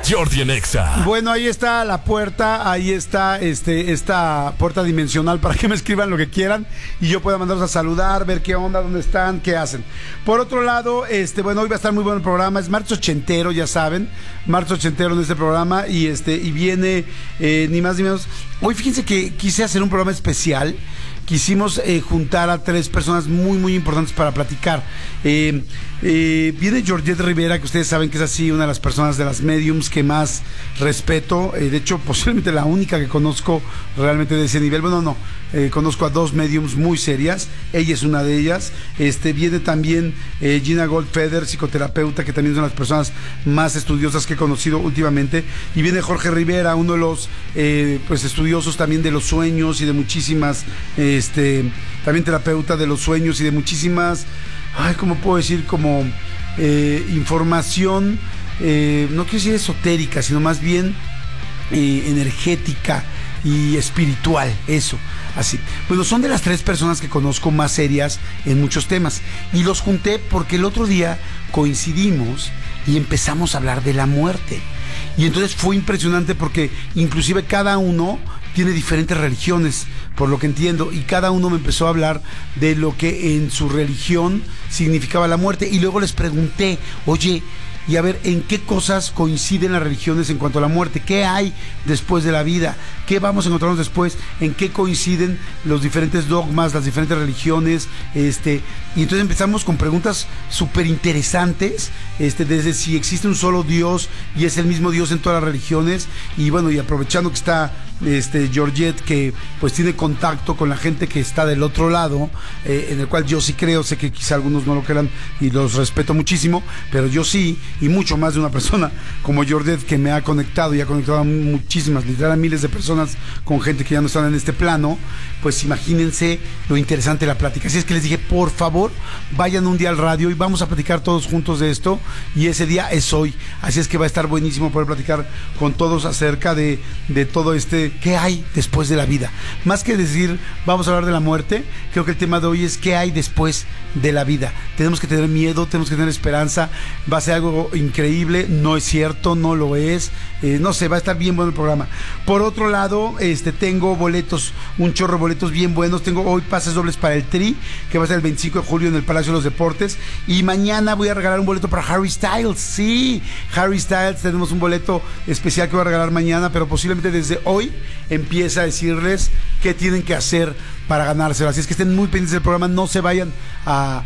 Jordi en Exa. Bueno, ahí está la puerta, ahí está esta puerta dimensional para que me escriban lo que quieran y yo pueda mandarlos a saludar, ver qué onda, dónde están, qué hacen. Por otro lado, bueno, hoy va a estar muy bueno el programa, es martes ochentero, ya saben, martes ochentero en este programa y viene ni más ni menos. Hoy fíjense que quise hacer un programa especial. Quisimos juntar a 3 personas muy, muy importantes para platicar. Viene Georgette Rivera, que ustedes saben que es así, una de las personas de las mediums que más respeto. De hecho, posiblemente la única que conozco realmente de ese nivel. Bueno, no. Conozco a 2 mediums muy serias. Ella es una de ellas. Viene también Gina Goldfeder, psicoterapeuta, que también es una de las personas más estudiosas que he conocido últimamente. Y viene Jorge Rivera, uno de los estudiosos también de los sueños y de muchísimas... también terapeuta de los sueños y de muchísimas, ¿cómo puedo decir? Como información, no quiero decir esotérica, sino más bien energética y espiritual, eso, así. Bueno, son de las 3 personas que conozco más serias en muchos temas y los junté porque el otro día coincidimos y empezamos a hablar de la muerte. Y entonces fue impresionante porque inclusive cada uno tiene diferentes religiones, por lo que entiendo, y cada uno me empezó a hablar de lo que en su religión significaba la muerte. Y luego les pregunté, oye, y a ver, ¿en qué cosas coinciden las religiones en cuanto a la muerte? ¿Qué hay después de la vida? ¿Qué vamos a encontrarnos después? ¿En qué coinciden los diferentes dogmas, las diferentes religiones? Y entonces empezamos con preguntas súper interesantes, desde si existe un solo Dios y es el mismo Dios en todas las religiones. Y bueno, y aprovechando que está Georgette, que pues tiene contacto con la gente que está del otro lado, en el cual yo sí creo, sé que quizá algunos no lo crean y los respeto muchísimo, pero yo sí, y mucho más de una persona como Georgette, que me ha conectado y ha conectado a muchísimas, literal a miles de personas con gente que ya no están en este plano. Pues imagínense lo interesante de la plática. Así es que les dije, por favor, vayan un día al radio y vamos a platicar todos juntos de esto, y ese día es hoy. Así es que va a estar buenísimo poder platicar con todos acerca de todo ¿qué hay después de la vida? Más que decir, vamos a hablar de la muerte, creo que el tema de hoy es ¿qué hay después de la vida? Tenemos que tener miedo, tenemos que tener esperanza, va a ser algo increíble, no es cierto, no lo es, no sé, va a estar bien bueno el programa. Por otro lado, tengo boletos, un chorro de boletos bien buenos. Tengo hoy pases dobles para el Tri, que va a ser el 25 de julio en el Palacio de los Deportes, y mañana voy a regalar un boleto para Harry Styles. Sí, Harry Styles, tenemos un boleto especial que voy a regalar mañana, pero posiblemente desde hoy empieza a decirles qué tienen que hacer para ganárselo. Así es que estén muy pendientes del programa, no se vayan a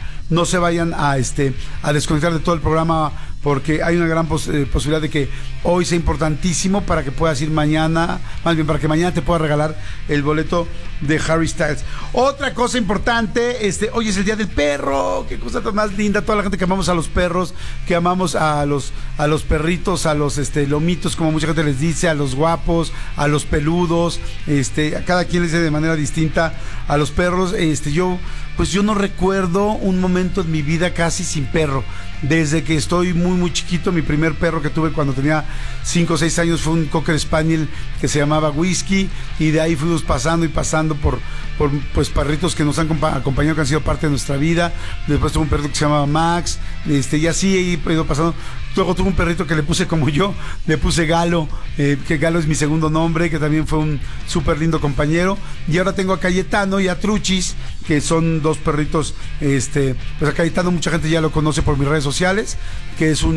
desconectar de todo el programa, porque hay una gran posibilidad de que hoy sea importantísimo para que puedas ir mañana, más bien para que mañana te pueda regalar el boleto de Harry Styles. Otra cosa importante, hoy es el Día del Perro. Qué cosa tan más linda, toda la gente que amamos a los perros, que amamos a los perritos, a los lomitos, como mucha gente les dice, a los guapos, a los peludos, a cada quien les dice de manera distinta a los perros. Yo no recuerdo un momento en mi vida casi sin perro. Desde que estoy muy, muy chiquito, mi primer perro que tuve cuando tenía 5 o 6 años fue un Cocker Spaniel que se llamaba Whisky, y de ahí fuimos pasando y pasando por pues perritos que nos han acompañado, que han sido parte de nuestra vida. Después tuve un perrito que se llamaba Max, y así he ido pasando. Luego tuve un perrito que le puse como yo, le puse Galo, que Galo es mi segundo nombre, que también fue un súper lindo compañero. Y ahora tengo a Cayetano y a Truchis, que son 2 perritos. Pues a Cayetano mucha gente ya lo conoce por mis redes sociales, que es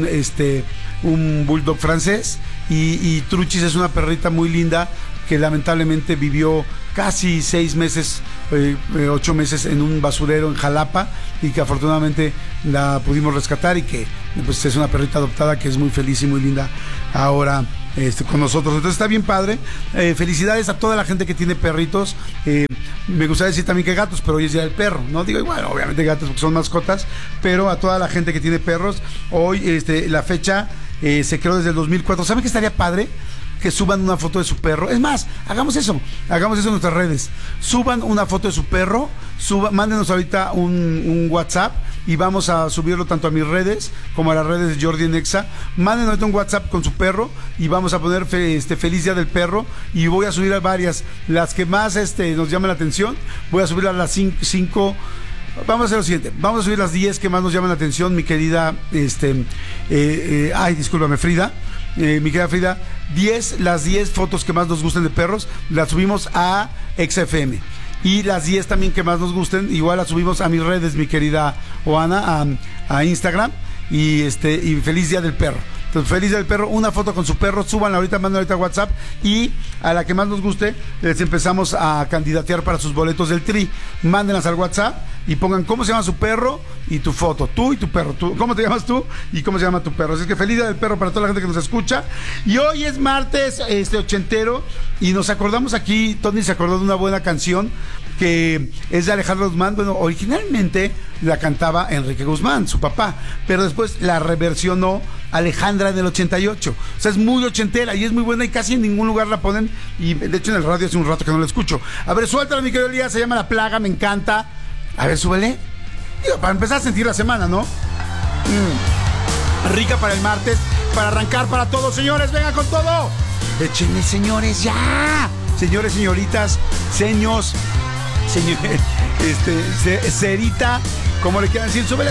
un bulldog francés, y Truchis es una perrita muy linda que lamentablemente vivió casi 6 meses, 8 meses en un basurero en Jalapa, y que afortunadamente la pudimos rescatar, y que pues es una perrita adoptada que es muy feliz y muy linda ahora con nosotros. Entonces está bien padre. Felicidades a toda la gente que tiene perritos. Me gustaría decir también que gatos, pero hoy es Día del Perro, no digo igual, obviamente gatos porque son mascotas, pero a toda la gente que tiene perros, hoy la fecha se creó desde el 2004. ¿Saben qué estaría padre? Que suban una foto de su perro. Es más, hagamos eso en nuestras redes. Suban una foto de su perro, mándenos ahorita un WhatsApp, y vamos a subirlo tanto a mis redes como a las redes de Jordi en Exa. Mándenos ahorita un WhatsApp con su perro y vamos a poner feliz Día del Perro, y voy a subir a varias, las que más nos llaman la atención. Voy a subir a las 5. Vamos a hacer lo siguiente, vamos a subir las 10 que más nos llaman la atención, mi querida discúlpame, Frida. mi querida Frida, las 10 fotos que más nos gusten de perros, las subimos a XFM. Y las 10 también que más nos gusten, igual las subimos a mis redes, mi querida Oana, a Instagram. Y feliz día del perro. Entonces, feliz día del perro, una foto con su perro, súbanla ahorita, manden ahorita a WhatsApp, y a la que más nos guste les empezamos a candidatear para sus boletos del Tri. Mándenlas al WhatsApp y pongan cómo se llama su perro y tu foto, tú y tu perro, cómo te llamas tú y cómo se llama tu perro. Así es que feliz día del perro para toda la gente que nos escucha. Y hoy es martes ochentero y nos acordamos aquí, Tony se acordó de una buena canción que es de Alejandro Guzmán. Bueno, originalmente la cantaba Enrique Guzmán, su papá, pero después la reversionó Alejandra del 88. O sea, es muy ochentera y es muy buena y casi en ningún lugar la ponen. Y de hecho en el radio hace un rato que no la escucho. A ver, suéltala, mi querido Elías, se llama La Plaga, me encanta. A ver, súbele. Digo, para empezar a sentir la semana, ¿no? Rica para el martes, para arrancar para todos, señores, venga con todo. Échenle, señores, ya. Señores, señoritas, señores, Cerita, como le quieran decir, súbele.